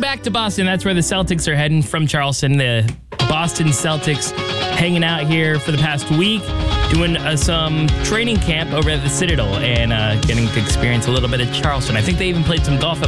back to Boston. That's where the Celtics are heading from Charleston. The Boston Celtics hanging out here for the past week, doing some training camp over at the Citadel and getting to experience a little bit of Charleston. I think they even played some golf at